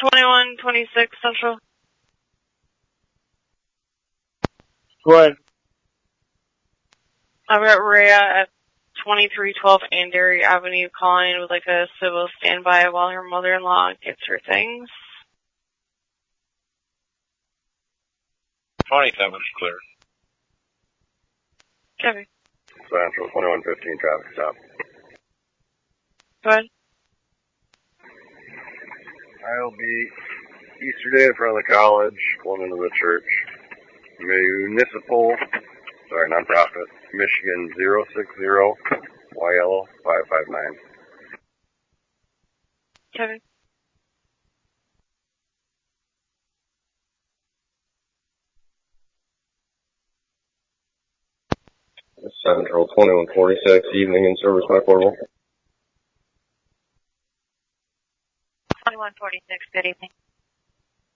2126 Central. Go ahead. I've got Rhea at 2312 Andary Avenue calling with like a civil standby while her mother-in-law gets her things. 27 is clear. Copy. Central 2115 traffic stop. Go ahead. I'll be Easter Day in front of the college, pulling into the church. Nonprofit, Michigan 060 YL 559. Kevin. Central 2146, evening in service by portable. 2146, good evening.